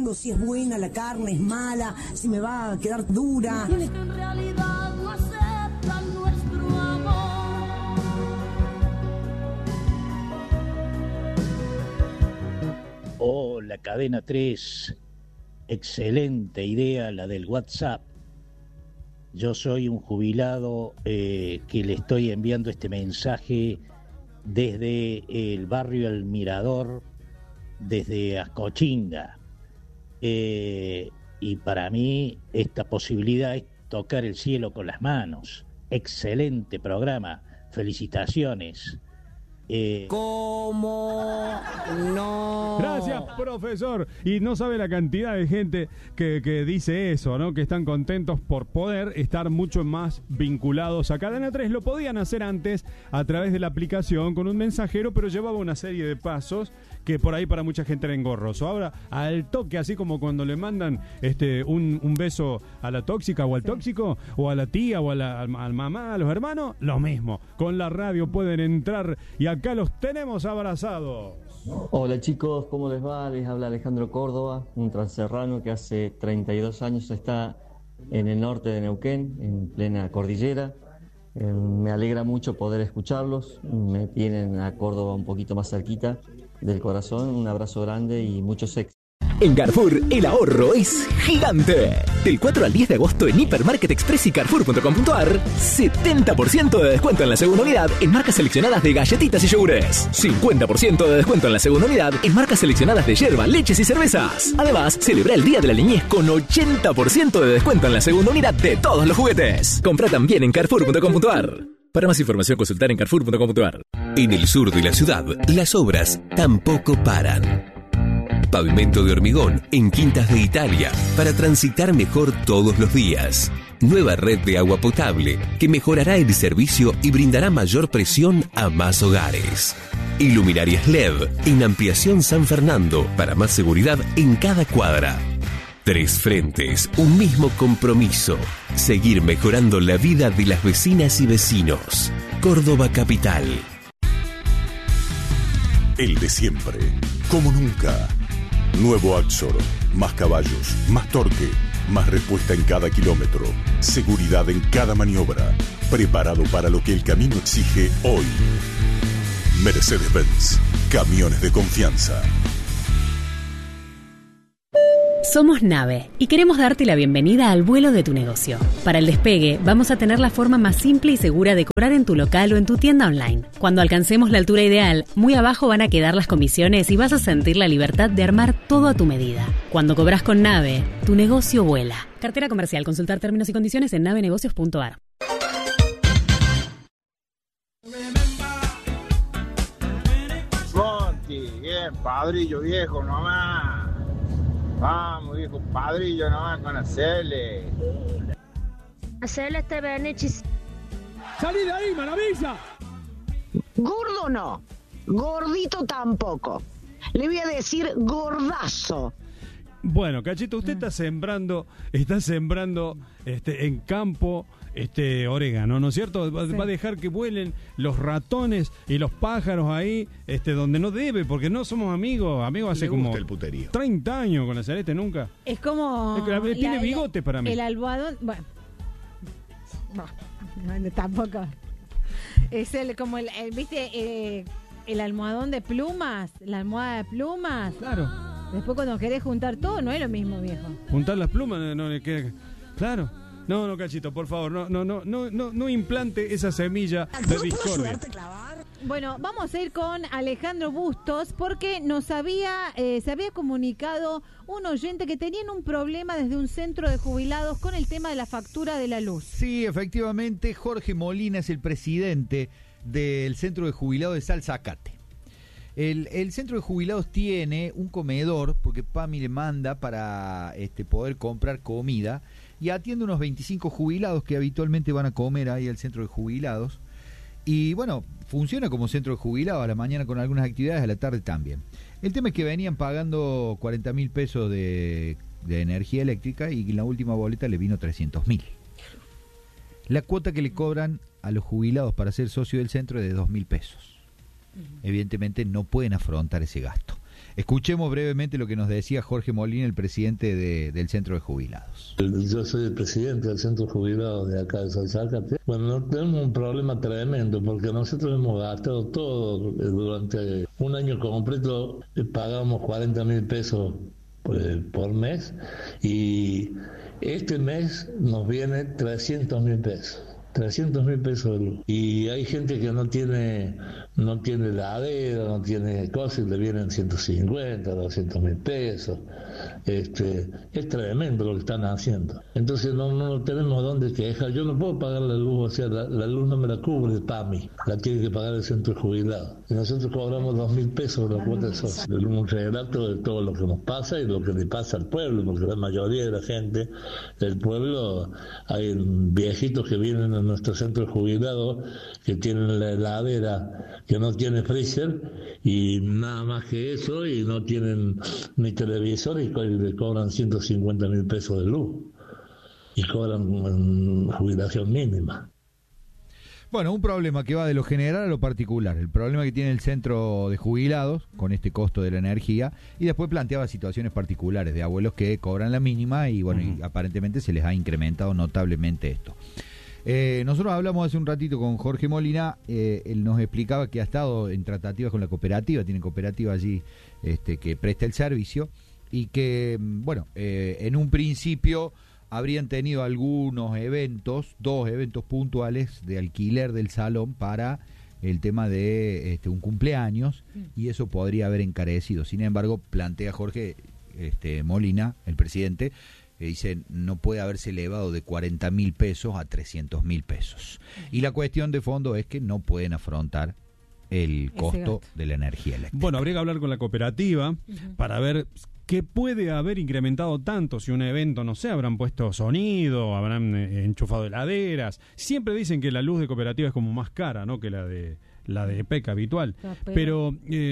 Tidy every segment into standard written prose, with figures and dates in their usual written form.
probando si es buena la carne, es mala, si me va a quedar dura. En realidad no aceptan nuestro amor. La cadena 3, excelente idea la del WhatsApp. Yo soy un jubilado que le estoy enviando este mensaje desde el barrio El Mirador, desde Ascochinga. Y para mí esta posibilidad es tocar el cielo con las manos. Excelente programa, felicitaciones. ¿Cómo no? Gracias, profesor. Y no sabe la cantidad de gente que dice eso, ¿no? Que están contentos por poder estar mucho más vinculados a Cadena 3. Lo podían hacer antes a través de la aplicación con un mensajero, pero llevaba una serie de pasos que por ahí para mucha gente era engorroso. Ahora, al toque, así como cuando le mandan un beso a la tóxica o al tóxico, o a la tía o a la mamá, a los hermanos, lo mismo. Con la radio pueden entrar y acá los tenemos abrazados. Hola chicos, ¿cómo les va? Les habla Alejandro Córdoba, un transerrano que hace 32 años está en el norte de Neuquén, en plena cordillera. Me alegra mucho poder escucharlos, me tienen a Córdoba un poquito más cerquita del corazón. Un abrazo grande y muchos éxitos. En Carrefour, el ahorro es gigante. Del 4 al 10 de agosto en Hipermarket Express y Carrefour.com.ar, 70% de descuento en la segunda unidad en marcas seleccionadas de galletitas y yogures. 50% de descuento en la segunda unidad en marcas seleccionadas de yerba, leches y cervezas. Además, celebra el Día de la Niñez con 80% de descuento en la segunda unidad de todos los juguetes. Compra también en Carrefour.com.ar. Para más información, consultar en Carrefour.com.ar. En el sur de la ciudad, las obras tampoco paran. Pavimento de hormigón en Quintas de Italia para transitar mejor todos los días. Nueva red de agua potable que mejorará el servicio y brindará mayor presión a más hogares. Iluminarias LED en Ampliación San Fernando para más seguridad en cada cuadra. 3 frentes, un mismo compromiso. Seguir mejorando la vida de las vecinas y vecinos. Córdoba Capital. El de siempre, como nunca. Nuevo Axor, más caballos, más torque, más respuesta en cada kilómetro, seguridad en cada maniobra, preparado para lo que el camino exige hoy. Mercedes-Benz, camiones de confianza. Somos Nave y queremos darte la bienvenida al vuelo de tu negocio. Para el despegue, vamos a tener la forma más simple y segura de cobrar en tu local o en tu tienda online. Cuando alcancemos la altura ideal, muy abajo van a quedar las comisiones y vas a sentir la libertad de armar todo a tu medida. Cuando cobras con Nave, tu negocio vuela. Cartera comercial. Consultar términos y condiciones en navenegocios.ar. Monty, bien, padrillo viejo nomás. Vamos, viejo padrillo, nomás con hacerle. Hacerle este Benichis. ¡Salí de ahí, maravilla! Gordo no, gordito tampoco. Le voy a decir gordazo. Bueno, Cachito, usted está sembrando en campo orégano, ¿no es cierto? Va a dejar que vuelen los ratones y los pájaros ahí, donde no debe, porque no somos amigos hace como el puterío. 30 años con la Celeste, nunca. Es como... tiene bigote para mí. El almohadón, bueno, no, tampoco. Es como ¿viste? El almohadón de plumas, la almohada de plumas. Claro. Después cuando querés juntar todo, no es lo mismo, viejo. Juntar las plumas, no le queda... Claro. No, Cachito, por favor, no implante esa semilla de discordia. Bueno, vamos a ir con Alejandro Bustos porque se había comunicado un oyente que tenían un problema desde un centro de jubilados con el tema de la factura de la luz. Sí, efectivamente, Jorge Molina es el presidente del centro de jubilados de Salzacate. El centro de jubilados tiene un comedor, porque PAMI le manda para poder comprar comida, y atiende unos 25 jubilados que habitualmente van a comer ahí al centro de jubilados. Y bueno, funciona como centro de jubilados a la mañana con algunas actividades, a la tarde también. El tema es que venían pagando 40.000 pesos de energía eléctrica y en la última boleta le vino 300.000. La cuota que le cobran a los jubilados para ser socio del centro es de 2.000 pesos. Evidentemente no pueden afrontar ese gasto. Escuchemos brevemente lo que nos decía Jorge Molina, el presidente del Centro de Jubilados. Yo soy el presidente del Centro de Jubilados de acá de Salzacate. Bueno, tenemos un problema tremendo porque nosotros hemos gastado todo durante un año completo, pagamos 40.000 pesos por mes y este mes nos viene 300.000 pesos. 300.000 pesos de luz. Y hay gente que no tiene heladera, no tiene cosas y le vienen 150, 200.000 pesos. Es tremendo lo que están haciendo. Entonces no tenemos dónde quejar. Yo no puedo pagar la luz, o sea, la luz no me la cubre el PAMI, la tiene que pagar el Centro de Jubilados. Y nosotros cobramos 2.000 pesos por la cuota de socio. Es un relato de todo lo que nos pasa y lo que le pasa al pueblo, porque la mayoría de la gente del pueblo, hay viejitos que vienen a nuestro centro de jubilados que tienen la heladera que no tiene freezer y nada más que eso, y no tienen ni televisor y le cobran 150.000 pesos de luz y cobran jubilación mínima. Bueno, un problema que va de lo general a lo particular, el problema que tiene el centro de jubilados con este costo de la energía, y después planteaba situaciones particulares de abuelos que cobran la mínima y bueno, y aparentemente se les ha incrementado notablemente esto. Nosotros hablamos hace un ratito con Jorge Molina, él nos explicaba que ha estado en tratativas con la cooperativa, tiene cooperativa allí que presta el servicio, y que, bueno, en un principio habrían tenido algunos eventos, 2 eventos puntuales de alquiler del salón para el tema de un cumpleaños, y eso podría haber encarecido. Sin embargo, plantea Jorge Molina, el presidente, que dice no puede haberse elevado de 40.000 pesos a 300.000 pesos. Y la cuestión de fondo es que no pueden afrontar el costo de la energía eléctrica. Bueno, habría que hablar con la cooperativa para ver qué puede haber incrementado tanto. Si un evento, no sé, habrán puesto sonido, habrán enchufado heladeras. Siempre dicen que la luz de cooperativa es como más cara, ¿no?, que la de EPEC habitual. Pero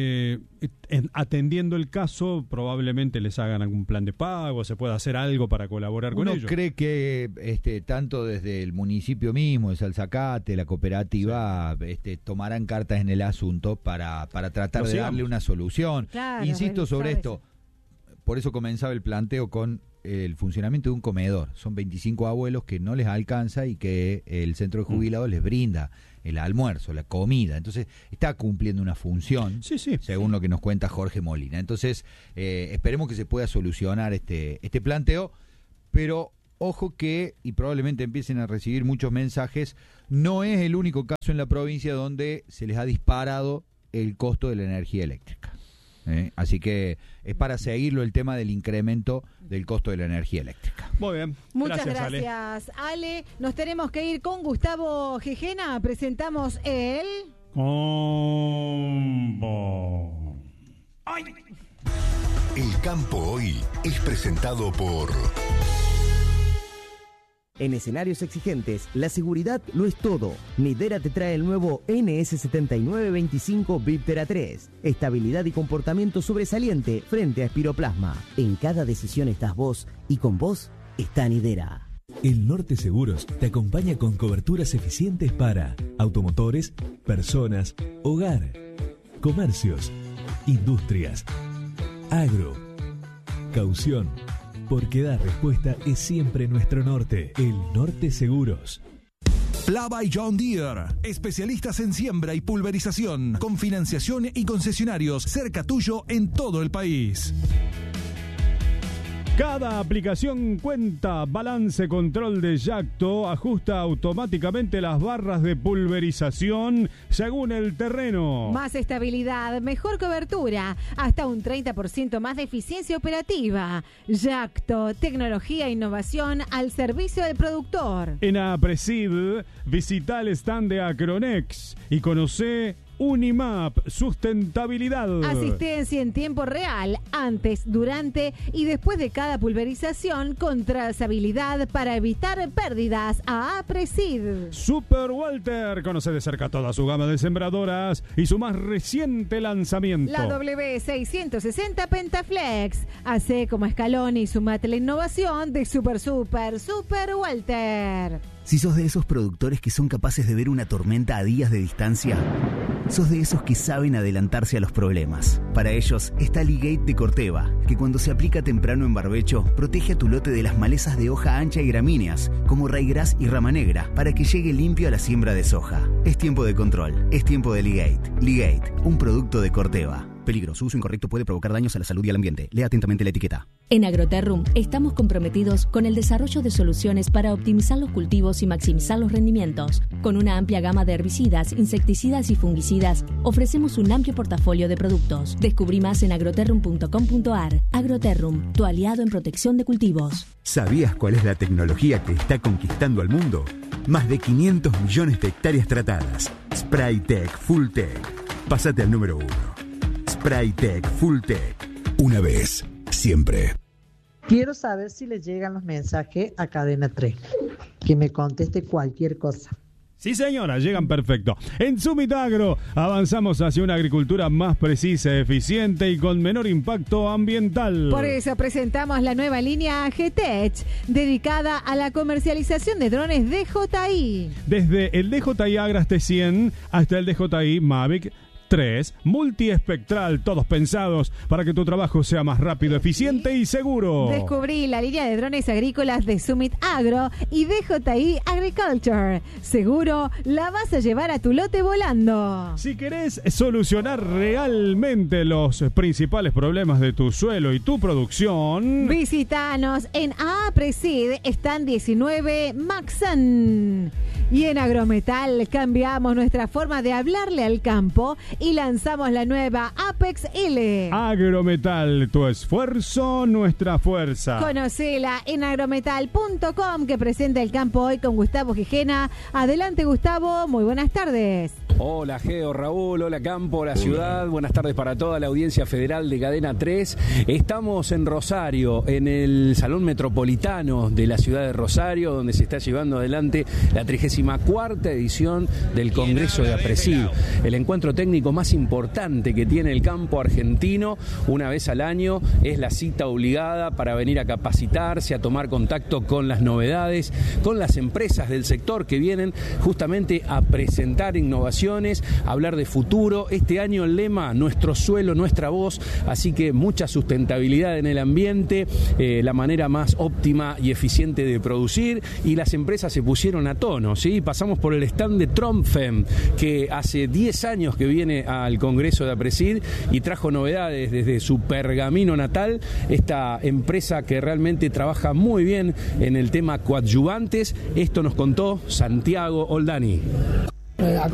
atendiendo el caso, probablemente les hagan algún plan de pago, se pueda hacer algo para colaborar con ellos. ¿Uno cree que tanto desde el municipio mismo, de Salzacate, la cooperativa, tomarán cartas en el asunto para tratar de darle una solución? Claro, insisto sobre esto, por eso comenzaba el planteo con el funcionamiento de un comedor. Son 25 abuelos que no les alcanza y que el centro de jubilados les brinda el almuerzo, la comida. Entonces está cumpliendo una función, según lo que nos cuenta Jorge Molina. Entonces esperemos que se pueda solucionar este planteo, pero ojo que, y probablemente empiecen a recibir muchos mensajes, no es el único caso en la provincia donde se les ha disparado el costo de la energía eléctrica. Así que es para seguirlo el tema del incremento del costo de la energía eléctrica. Muy bien. Muchas gracias, Ale. Nos tenemos que ir con Gustavo Gijena. Presentamos el Combo. ¡Ay! El campo hoy es presentado por... En escenarios exigentes, la seguridad lo es todo. Nidera te trae el nuevo NS7925 Viptera 3. Estabilidad y comportamiento sobresaliente frente a espiroplasma. En cada decisión estás vos y con vos está Nidera. El Norte Seguros te acompaña con coberturas eficientes para automotores, personas, hogar, comercios, industrias, agro, caución. Porque dar respuesta es siempre nuestro norte. El Norte Seguros. Plava y John Deere, especialistas en siembra y pulverización, con financiación y concesionarios cerca tuyo en todo el país. Cada aplicación cuenta. Balance Control de Yacto ajusta automáticamente las barras de pulverización según el terreno. Más estabilidad, mejor cobertura, hasta un 30% más de eficiencia operativa. Yacto, tecnología e innovación al servicio del productor. En Apresid, visita el stand de Acronex y conoce Unimap, sustentabilidad. Asistencia en tiempo real, antes, durante y después de cada pulverización, con trazabilidad para evitar pérdidas. A Apresid. Super Walter, conoce de cerca toda su gama de sembradoras y su más reciente lanzamiento. La W660 Pentaflex. Hace como escalón y sumate la innovación de Super Walter. Si sos de esos productores que son capaces de ver una tormenta a días de distancia, sos de esos que saben adelantarse a los problemas. Para ellos está Ligate de Corteva, que cuando se aplica temprano en barbecho, protege a tu lote de las malezas de hoja ancha y gramíneas, como raigrás y rama negra, para que llegue limpio a la siembra de soja. Es tiempo de control, es tiempo de Ligate. Ligate, un producto de Corteva. Peligro, su uso incorrecto puede provocar daños a la salud y al ambiente. Lea atentamente la etiqueta. En Agroterrum estamos comprometidos con el desarrollo de soluciones para optimizar los cultivos y maximizar los rendimientos. Con una amplia gama de herbicidas, insecticidas y fungicidas, ofrecemos un amplio portafolio de productos. Descubrí más en agroterrum.com.ar. Agroterrum, tu aliado en protección de cultivos. ¿Sabías cuál es la tecnología que está conquistando al mundo? Más de 500 millones de hectáreas tratadas. Spraytech Fulltech. Pásate al número 1. Spraytech Fulltech. Una vez, siempre. Quiero saber si le llegan los mensajes a Cadena 3. Que me conteste cualquier cosa. Sí, señora, llegan perfecto. En Summit Agro avanzamos hacia una agricultura más precisa, eficiente y con menor impacto ambiental. Por eso presentamos la nueva línea GTech, dedicada a la comercialización de drones DJI. Desde el DJI Agras T100 hasta el DJI Mavic 3, multiespectral, todos pensados para que tu trabajo sea más rápido, eficiente y seguro. Descubrí la línea de drones agrícolas de Summit Agro y DJI Agriculture. Seguro la vas a llevar a tu lote volando. Si querés solucionar realmente los principales problemas de tu suelo y tu producción, visítanos en Apresid, Stand 19 Maxan. Y en Agrometal cambiamos nuestra forma de hablarle al campo y lanzamos la nueva Apex L. Agrometal, tu esfuerzo, nuestra fuerza. Conocela en agrometal.com, que presenta el campo hoy con Gustavo Gijena. Adelante, Gustavo, muy buenas tardes. Hola Geo, Raúl, hola Campo, hola Ciudad, buenas tardes para toda la audiencia federal de Cadena 3. Estamos en Rosario, en el Salón Metropolitano de la ciudad de Rosario, donde se está llevando adelante la 34ª edición del Congreso de Apresid, el encuentro técnico más importante que tiene el campo argentino. Una vez al año es la cita obligada para venir a capacitarse, a tomar contacto con las novedades, con las empresas del sector que vienen justamente a presentar innovaciones, a hablar de futuro. Este año el lema, nuestro suelo, nuestra voz, así que mucha sustentabilidad en el ambiente, la manera más óptima y eficiente de producir, y las empresas se pusieron a tono, ¿sí? Pasamos por el stand de Tromfem, que hace 10 años que viene al Congreso de Apresid y trajo novedades desde su Pergamino natal, esta empresa que realmente trabaja muy bien en el tema coadyuvantes. Esto nos contó Santiago Oldani.